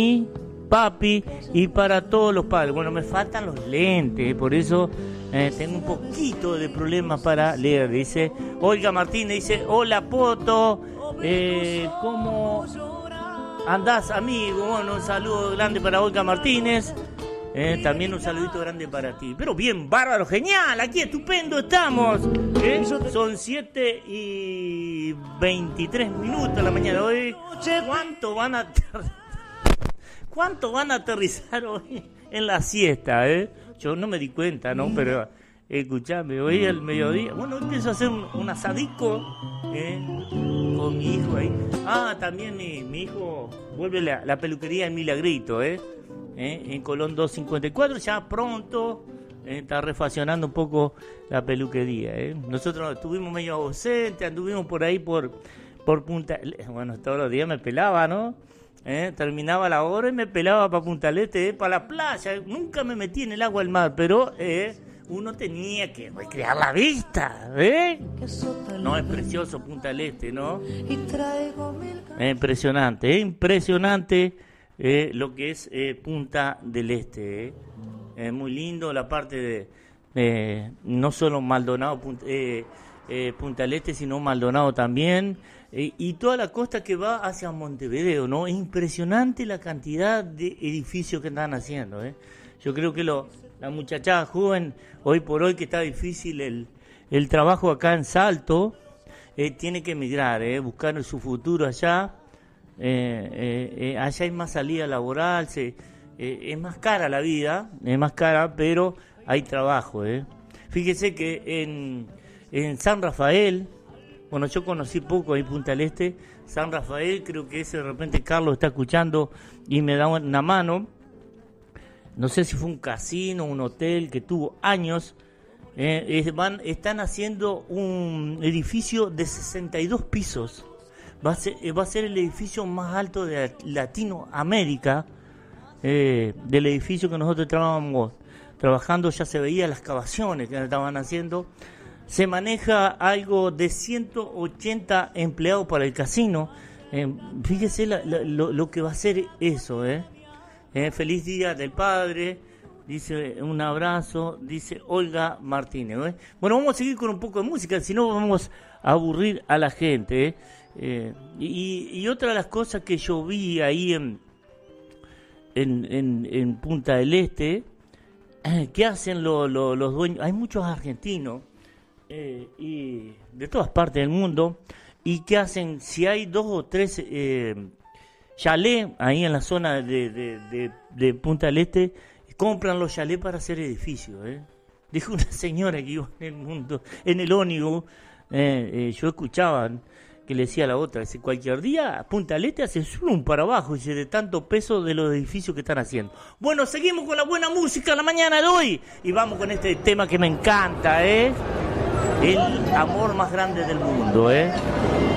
papi y para todos los padres. Bueno, me faltan los lentes, por eso tengo un poquito de problemas para leer. Dice Olga Martínez, dice, hola Poto, ¿cómo andás, amigo? Bueno, un saludo grande para Olga Martínez. También un saludito grande para ti. Pero bien, bárbaro, genial, aquí estupendo estamos. Son 7:23 de la mañana de hoy. ¿Cuánto van a aterrizar hoy en la siesta? Yo no me di cuenta, ¿no? Pero escuchame, hoy al mediodía, bueno, empiezo a hacer un asadico con mi hijo ahí. También mi hijo vuelve la peluquería en Milagrito, en Colón 254, ya pronto está refaccionando un poco la peluquería. Nosotros estuvimos medio ausentes, anduvimos por ahí por Punta. Bueno, todos los días me pelaba, ¿no? Terminaba la hora y me pelaba para Punta del Este, para la playa. Nunca me metí en el agua del mar, pero uno tenía que recrear la vista. No, es precioso Punta del Este, ¿no? Impresionante, impresionante. Lo que es Punta del Este, es muy lindo la parte de no solo Maldonado, Punta del Este, sino Maldonado también, y toda la costa que va hacia Montevideo, ¿no? Es impresionante la cantidad de edificios que están haciendo. Yo creo que la muchachada joven, hoy por hoy que está difícil el trabajo acá en Salto, tiene que emigrar, buscar su futuro allá. Allá hay más salida laboral, es más cara la vida, es más cara, pero hay trabajo. Fíjese que en San Rafael, bueno, yo conocí poco ahí Punta del Este, San Rafael, creo que ese de repente Carlos está escuchando y me da una mano, no sé si fue un casino, un hotel que tuvo años, están haciendo un edificio de 62 pisos. Va a ser el edificio más alto de Latinoamérica, del edificio que nosotros estábamos trabajando, ya se veía las excavaciones que estaban haciendo. Se maneja algo de 180 empleados para el casino. Fíjese lo que va a ser eso. Feliz Día del Padre, dice un abrazo, dice Olga Martínez. Bueno, vamos a seguir con un poco de música, si no vamos a aburrir a la gente. Y otra de las cosas que yo vi ahí en Punta del Este, que hacen los dueños, hay muchos argentinos y de todas partes del mundo, y que hacen, si hay 2 o 3 chalés ahí en la zona de Punta del Este, compran los chalés para hacer edificios. Dijo una señora que iba en el ónibus, yo escuchaba que le decía a la otra, dice, cualquier día Punta del Este hace zoom para abajo, dice, de tanto peso de los edificios que están haciendo. Bueno, seguimos con la buena música la mañana de hoy y vamos con este tema que me encanta, el amor más grande del mundo,